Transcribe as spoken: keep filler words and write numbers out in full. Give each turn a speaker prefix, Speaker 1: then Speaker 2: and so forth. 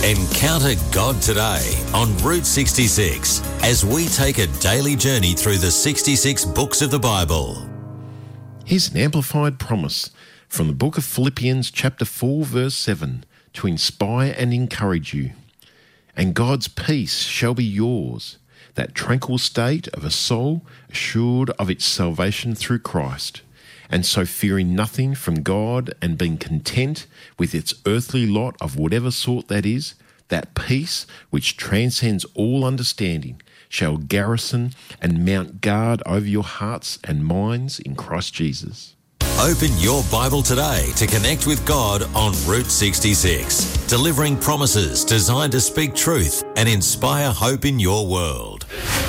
Speaker 1: Encounter God today on Route sixty-six as we take a daily journey through the sixty-six books of the Bible.
Speaker 2: Here's an amplified promise from the book of Philippians chapter four verse seven to inspire and encourage you. And God's peace shall be yours, that tranquil state of a soul assured of its salvation through Christ, and so fearing nothing from God and being content with its earthly lot of whatever sort that is, that peace which transcends all understanding shall garrison and mount guard over your hearts and minds in Christ Jesus.
Speaker 1: Open your Bible today to connect with God on Route sixty-six, delivering promises designed to speak truth and inspire hope in your world.